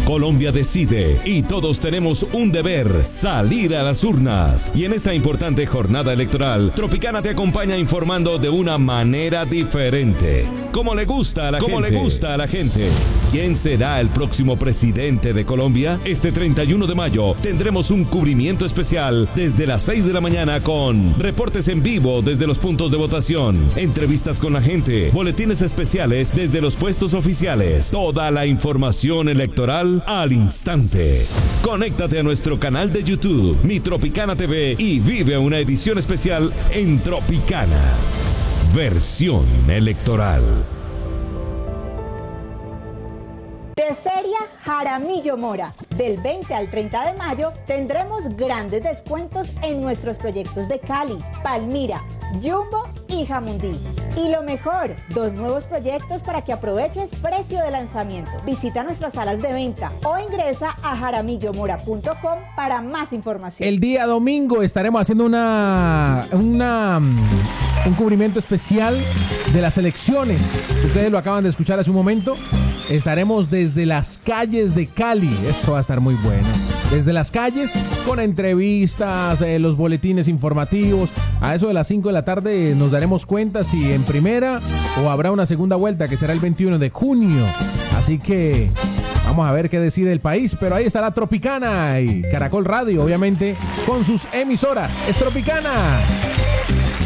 Colombia decide y todos tenemos un deber: salir a las urnas. Y en esta importante jornada electoral, Tropicana te acompaña informando de una manera diferente. Como le gusta a la gente. ¿Quién será el próximo presidente de Colombia? Este 31 de mayo tendremos un cubrimiento especial desde las 6 de la mañana con reportes en vivo desde los puntos de votación, entrevistas con la gente, boletines especiales desde los puestos oficiales, toda la información electoral al instante. Conéctate a nuestro canal de YouTube, Mi Tropicana TV, y vive una edición especial en Tropicana. Versión electoral. De Feria Jaramillo Mora. Del 20 al 30 de mayo tendremos grandes descuentos en nuestros proyectos de Cali, Palmira, Jumbo y Jamundí. Y lo mejor, 2 nuevos proyectos para que aproveches precio de lanzamiento. Visita nuestras salas de venta o ingresa a jaramillomora.com para más información. El día domingo estaremos haciendo un cubrimiento especial de las elecciones. Ustedes lo acaban de escuchar hace un momento. Estaremos desde las calles de Cali. Eso va a estar muy bueno. Desde las calles, con entrevistas, los boletines informativos. A eso de las 5 de la tarde nos daremos cuenta si en primera o habrá una segunda vuelta, que será el 21 de junio. Así que vamos a ver qué decide el país. Pero ahí estará Tropicana y Caracol Radio, obviamente, con sus emisoras. Es Tropicana.